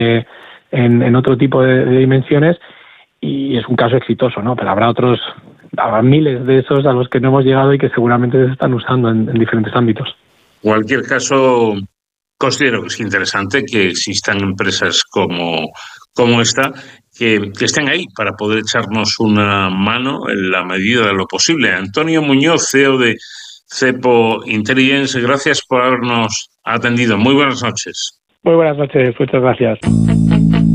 en otro tipo de dimensiones, y es un caso exitoso, ¿no? Pero habrá miles de esos a los que no hemos llegado y que seguramente se están usando en diferentes ámbitos. En cualquier caso, considero que es interesante que existan empresas como esta que estén ahí para poder echarnos una mano en la medida de lo posible. Antonio Muñoz, CEO de Cepo Intelligence, gracias por habernos atendido. Muy buenas noches. Muy buenas noches, muchas gracias.